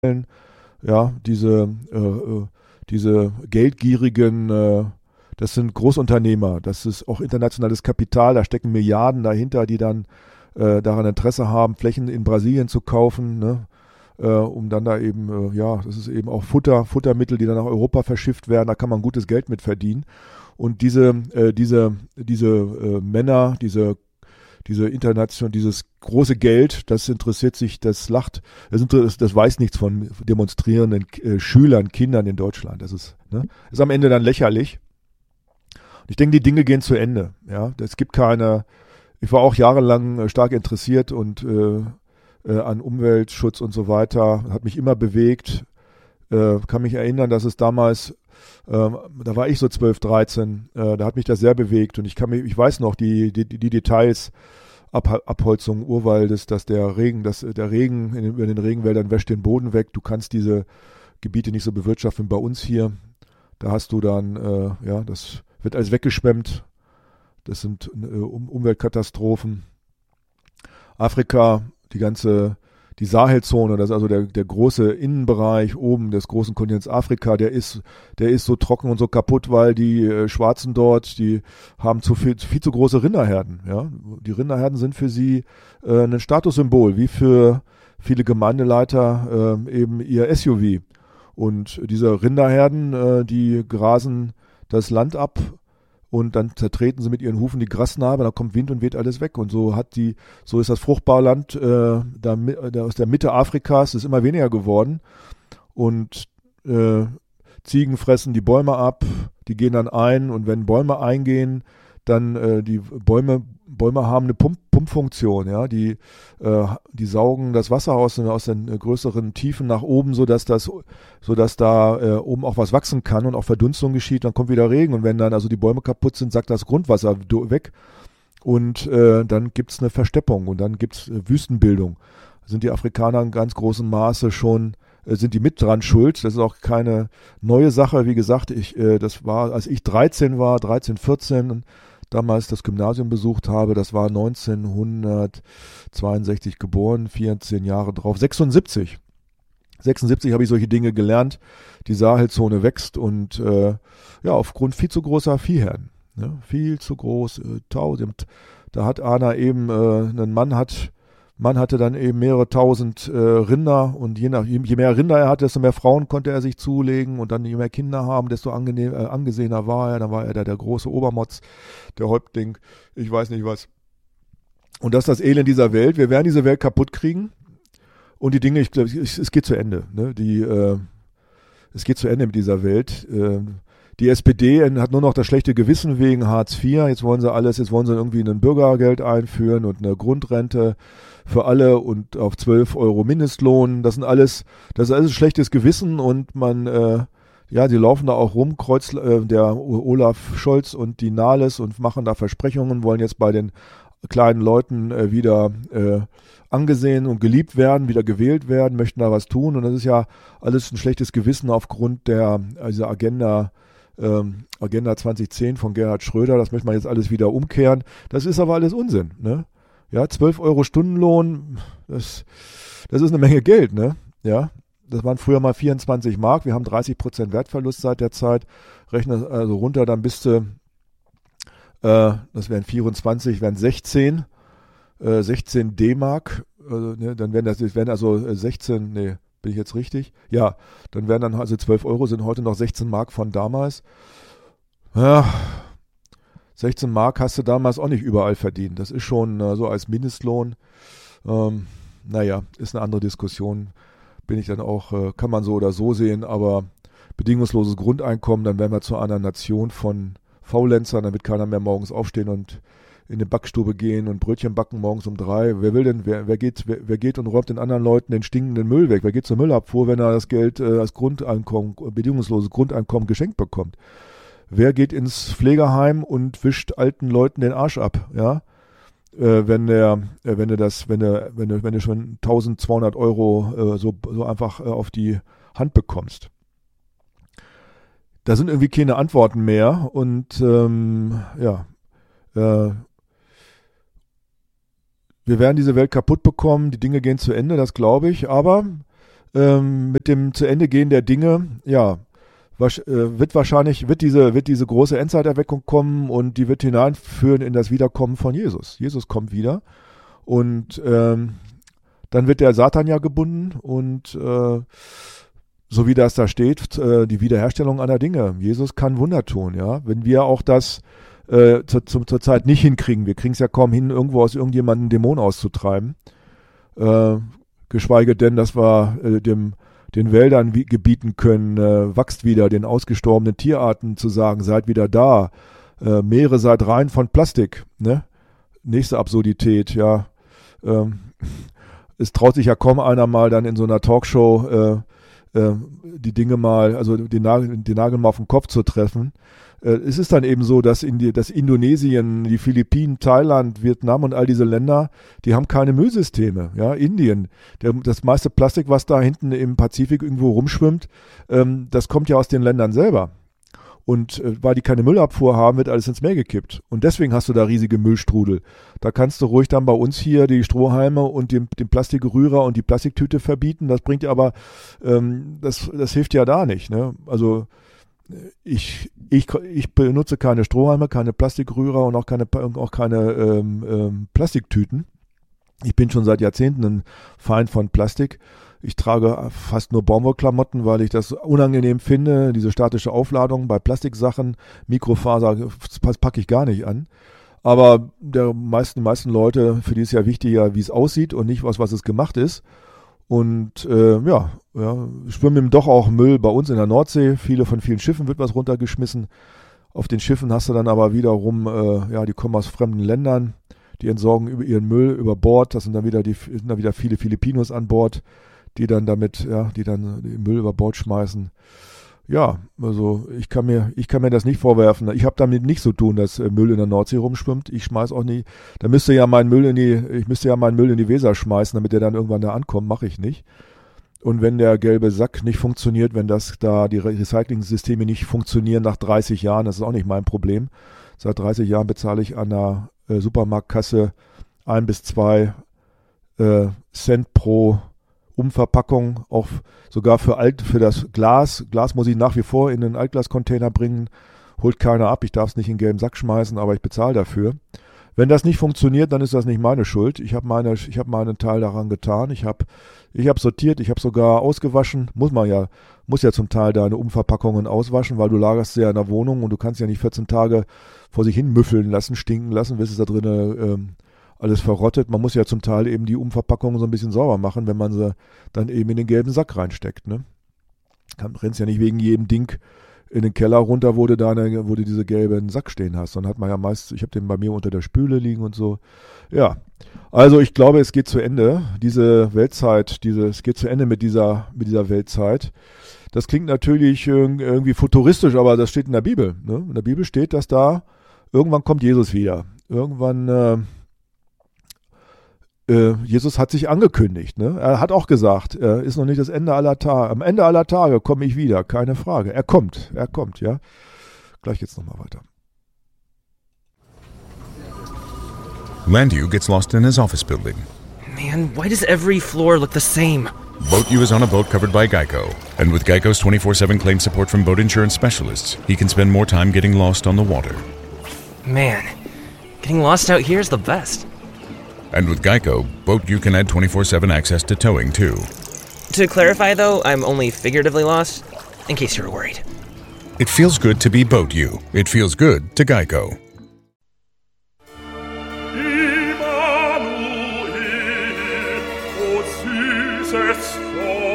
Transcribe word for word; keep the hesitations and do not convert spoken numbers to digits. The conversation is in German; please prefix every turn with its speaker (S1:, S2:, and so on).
S1: Ja, diese, äh, äh, diese geldgierigen, äh, das sind Großunternehmer, das ist auch internationales Kapital, da stecken Milliarden dahinter, die dann äh, daran Interesse haben, Flächen in Brasilien zu kaufen, ne? Äh, um dann da eben, äh, ja, das ist eben auch Futter, Futtermittel, die dann nach Europa verschifft werden, da kann man gutes Geld mit verdienen. Und diese, äh, diese, diese äh, Männer, diese diese internation, dieses große Geld, das interessiert sich, das lacht, das, das, das weiß nichts von demonstrierenden äh, Schülern, Kindern in Deutschland. Das ist, ne, ist am Ende dann lächerlich. Und ich denke, die Dinge gehen zu Ende. Ja, es gibt keine. Ich war auch jahrelang äh, stark interessiert und äh, äh, an Umweltschutz und so weiter, hat mich immer bewegt. Äh, kann mich erinnern, dass es damals Ähm, da war ich so zwölf, dreizehn, äh, da hat mich das sehr bewegt und ich kann mich, ich weiß noch die, die, die Details, Ab, Abholzung Urwaldes, dass der Regen, dass der Regen in, über den Regenwäldern wäscht den Boden weg, du kannst diese Gebiete nicht so bewirtschaften bei uns hier, da hast du dann, äh, ja, das wird alles weggeschwemmt, das sind äh, um, Umweltkatastrophen. Afrika, die ganze Die Sahelzone, das ist also der, der große Innenbereich oben des großen Kontinents Afrika, der ist, der ist so trocken und so kaputt, weil die äh, Schwarzen dort, die haben zu viel, viel zu große Rinderherden. Ja? Die Rinderherden sind für sie äh, ein Statussymbol, wie für viele Gemeindeleiter äh, eben ihr S U V. Und diese Rinderherden, äh, die grasen das Land ab, und dann zertreten sie mit ihren Hufen die Grasnarbe, dann kommt Wind und weht alles weg. Und so hat die, so ist das Fruchtbarland äh, da, da aus der Mitte Afrikas ist immer weniger geworden. Und äh, Ziegen fressen die Bäume ab, die gehen dann ein und wenn Bäume eingehen, dann äh, die Bäume, Bäume haben eine Pump, Pumpfunktion, ja, die, äh, die saugen das Wasser aus, aus den äh, größeren Tiefen nach oben, sodass das, sodass da äh, oben auch was wachsen kann und auch Verdunstung geschieht, dann kommt wieder Regen und wenn dann also die Bäume kaputt sind, sackt das Grundwasser weg und äh, dann gibt's eine Versteppung und dann gibt's äh, Wüstenbildung. Da sind die Afrikaner in ganz großem Maße schon äh, sind die mit dran schuld. Das ist auch keine neue Sache. Wie gesagt, ich, äh, das war, als ich dreizehn war, dreizehn, vierzehn, damals das Gymnasium besucht habe, das war neunzehnhundertzweiundsechzig geboren, vierzehn Jahre drauf, sechsundsiebzig. sechsundsiebzig habe ich solche Dinge gelernt, die Sahelzone wächst und äh, ja, aufgrund viel zu großer Viehherden, ne? Viel zu groß, äh, tausend, da hat einer eben, äh, ein Mann hat, Mann hatte dann eben mehrere tausend äh, Rinder und je, nach, je mehr Rinder er hatte, desto mehr Frauen konnte er sich zulegen und dann je mehr Kinder haben, desto angenehm, äh, angesehener war er. Dann war er der, der große Obermotz, der Häuptling, ich weiß nicht was. Und das ist das Elend dieser Welt. Wir werden diese Welt kaputt kriegen und die Dinge, ich glaube, es geht zu Ende. Ne? Die, äh, es geht zu Ende mit dieser Welt. Äh, Die S P D hat nur noch das schlechte Gewissen wegen Hartz vier. Jetzt wollen sie alles, jetzt wollen sie irgendwie ein Bürgergeld einführen und eine Grundrente für alle und auf zwölf Euro Mindestlohn. Das sind alles, das ist alles schlechtes Gewissen und man, äh, ja, die laufen da auch rum, Kreuz, äh, der Olaf Scholz und die Nahles und machen da Versprechungen, wollen jetzt bei den kleinen Leuten äh, wieder äh, angesehen und geliebt werden, wieder gewählt werden, möchten da was tun und das ist ja alles ein schlechtes Gewissen aufgrund der, dieser Agenda Ähm, Agenda zwanzig zehn von Gerhard Schröder, das möchte man jetzt alles wieder umkehren. Das ist aber alles Unsinn, ne? Ja, zwölf Euro Stundenlohn, das, das ist eine Menge Geld, ne? Ja, das waren früher mal vierundzwanzig Mark, wir haben dreißig Prozent Wertverlust seit der Zeit, rechne also runter, dann bist du, äh, das wären vierundzwanzig, wären sechzehn, äh, sechzehn D-Mark, äh, ne? Dann wären das, das wären also sechzehn, nee, bin ich jetzt richtig? Ja, dann wären dann also zwölf Euro, sind heute noch sechzehn Mark von damals. Ja, sechzehn Mark hast du damals auch nicht überall verdient. Das ist schon äh, so als Mindestlohn. Ähm, naja, ist eine andere Diskussion. Bin ich dann auch, äh, kann man so oder so sehen, aber bedingungsloses Grundeinkommen, dann werden wir zu einer Nation von Faulenzern, dann wird keiner mehr morgens aufstehen und in eine Backstube gehen und Brötchen backen morgens um drei. Wer will denn, wer, wer geht, wer, wer geht und räumt den anderen Leuten den stinkenden Müll weg? Wer geht zur Müllabfuhr, wenn er das Geld äh, als Grundeinkommen, bedingungsloses Grundeinkommen geschenkt bekommt? Wer geht ins Pflegeheim und wischt alten Leuten den Arsch ab? Ja, äh, wenn der, äh, wenn du das, wenn du, wenn du, wenn du schon eintausendzweihundert Euro äh, so, so einfach äh, auf die Hand bekommst. Da sind irgendwie keine Antworten mehr und ähm, ja. Äh, Wir werden diese Welt kaputt bekommen, die Dinge gehen zu Ende, das glaube ich, aber ähm, mit dem zu Ende gehen der Dinge, ja, wird wahrscheinlich, wird diese, wird diese große Endzeiterweckung kommen und die wird hineinführen in das Wiederkommen von Jesus. Jesus kommt wieder und ähm, dann wird der Satan ja gebunden und äh, so wie das da steht, äh, die Wiederherstellung aller Dinge. Jesus kann Wunder tun, ja. Wenn wir auch das äh, zu, zu, zur Zeit nicht hinkriegen, wir kriegen es ja kaum hin, irgendwo aus irgendjemandem einen Dämon auszutreiben, äh, geschweige denn, dass wir äh, dem den Wäldern wie, gebieten können, äh, wächst wieder, den ausgestorbenen Tierarten zu sagen, seid wieder da, äh, Meere seid rein von Plastik, ne? Nächste Absurdität, ja. Ähm, es traut sich ja kaum einer mal dann in so einer Talkshow äh, äh, die Dinge mal, also den Nagel, den Nagel mal auf den Kopf zu treffen. Äh, es ist dann eben so, dass, in die, dass Indonesien, die Philippinen, Thailand, Vietnam und all diese Länder, die haben keine Müllsysteme. Ja, Indien, der, das meiste Plastik, was da hinten im Pazifik irgendwo rumschwimmt, ähm, das kommt ja aus den Ländern selber. Und äh, weil die keine Müllabfuhr haben, wird alles ins Meer gekippt. Und deswegen hast du da riesige Müllstrudel. Da kannst du ruhig dann bei uns hier die Strohhalme und den, den Plastikrührer und die Plastiktüte verbieten. Das bringt ja aber, ähm, das, das hilft ja da nicht. Ne? Also ich, ich, ich benutze keine Strohhalme, keine Plastikrührer und auch keine, auch keine ähm, ähm, Plastiktüten. Ich bin schon seit Jahrzehnten ein Feind von Plastik. Ich trage fast nur Baumwollklamotten, weil ich das unangenehm finde, diese statische Aufladung bei Plastiksachen, Mikrofaser, das packe ich gar nicht an. Aber der meisten, die meisten Leute, für die ist ja wichtiger, wie es aussieht und nicht was, was es gemacht ist. Und äh, ja, ja, schwimmen doch auch Müll bei uns in der Nordsee. Viele von vielen Schiffen wird was runtergeschmissen. Auf den Schiffen hast du dann aber wiederum, äh, ja, die kommen aus fremden Ländern, die entsorgen über ihren Müll über Bord. Das sind dann wieder die, sind dann wieder viele Filipinos an Bord, die dann damit, ja, die dann den Müll über Bord schmeißen. Ja, also ich kann mir, ich kann mir das nicht vorwerfen. Ich habe damit nichts zu tun, dass Müll in der Nordsee rumschwimmt. Ich schmeiß auch nie. Da müsste ja mein Müll in die, ich müsste ja meinen Müll in die Weser schmeißen, damit der dann irgendwann da ankommt. Mache ich nicht. Und wenn der gelbe Sack nicht funktioniert, wenn das da die Recycling-Systeme nicht funktionieren nach dreißig Jahren, das ist auch nicht mein Problem. Seit dreißig Jahren bezahle ich an der äh, Supermarktkasse ein bis zwei äh, Cent pro Umverpackung, auch sogar für alt, für das Glas. Glas muss ich nach wie vor in den Altglascontainer bringen. Holt keiner ab. Ich darf es nicht in den gelben Sack schmeißen, aber ich bezahle dafür. Wenn das nicht funktioniert, dann ist das nicht meine Schuld. Ich habe meine, ich habe meinen Teil daran getan. Ich habe, ich habe sortiert. Ich habe sogar ausgewaschen. Muss man ja, muss ja zum Teil deine Umverpackungen auswaschen, weil du lagerst sie ja in der Wohnung und du kannst ja nicht vierzehn Tage vor sich hin müffeln lassen, stinken lassen, bis es da drinnen ähm, alles verrottet. Man muss ja zum Teil eben die Umverpackungen so ein bisschen sauber machen, wenn man sie dann eben in den gelben Sack reinsteckt. Ne? Dann rennst ja nicht wegen jedem Ding in den Keller runter, wo du, da eine, wo du diese gelben Sack stehen hast. Dann hat man ja meist, ich habe den bei mir unter der Spüle liegen und so. Ja, also ich glaube, es geht zu Ende. Diese Weltzeit, diese, es geht zu Ende mit dieser, mit dieser Weltzeit. Das klingt natürlich irgendwie futuristisch, aber das steht in der Bibel. Ne? In der Bibel steht, dass da irgendwann kommt Jesus wieder. Irgendwann äh, Jesus hat sich angekündigt. Ne? Er hat auch gesagt, er ist noch nicht das Ende aller Tage. Am Ende aller Tage komme ich wieder, keine Frage. Er kommt, er kommt, ja. Gleich geht's nochmal weiter.
S2: Landu gets lost in his office building.
S3: Man, why does every floor look the same?
S2: BoatU is on a boat covered by Geico. And with Geico's twenty-four seven claim support from boat insurance specialists, he can spend more time getting lost on the water.
S3: Man, getting lost out here is the best.
S2: And with Geico, BoatU can add twenty-four seven access to towing, too.
S3: To clarify, though, I'm only figuratively lost, in case you're worried.
S2: It feels good to be BoatU. It feels good to Geico.
S4: Immanuel, o süßes Volk.